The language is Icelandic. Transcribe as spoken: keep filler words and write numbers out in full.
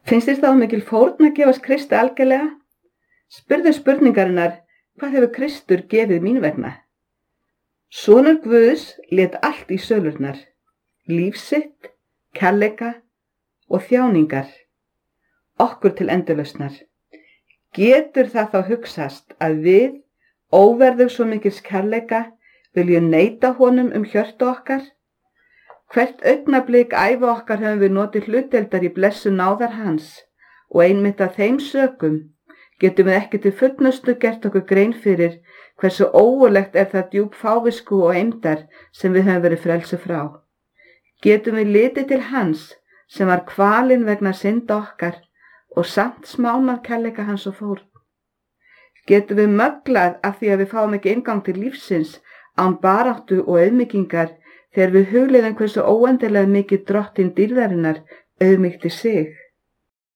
Finnst þér þá mikil fórn að gefast Kristi algjörlega? Spurðu spurningarinnar, hvað hefur Kristur gefið mín vegna? Sonur Guðs lét allt í sölurnar, líf sitt, kærleika og þjáningar, okkur til endurlausnar. Getur það þá hugsast að við, óverðug svo mikils kærleika, viljum neita honum um hjörtu okkar? Hvert augnablik ævi okkar höfum við notið hlutdeildar í blessu náðar hans og einmitt af þeim sökum getum við ekki til fullnustu gert okkur grein fyrir hversu ógurlegt er það djúp fávisku og eymdar sem við höfum verið frelsi frá. Getum við litið til hans sem var kvalinn vegna synda okkar og samt smánað kærleika hans og fórn. Getum við möglað af því að við fáum ekki inngang til lífsins án baráttu og auðmýkingar þegar við hugleiðum hversu óendilega mikið drottinn dýrðarinnar auðmýkti sig.